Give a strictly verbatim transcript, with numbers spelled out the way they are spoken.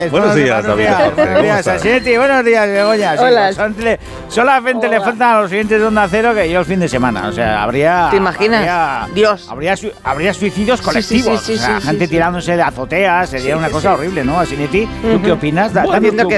Buenos días, David. Buenos días, Asinetti. Buenos días, Begoña. Sí, Hola. son le, solamente Hola. le faltan a los siguientes de Onda Cero que yo el fin de semana. O sea, habría... ¿Te imaginas? Habría, Dios. Habría, habría suicidios colectivos. Sí, sí, sí, o sea, sí, gente sí, tirándose de azoteas. Sería sí, una sí, cosa sí. horrible, ¿no, Asinetti? ¿Tú Uh-huh. qué opinas? Da, Bueno, dame tu que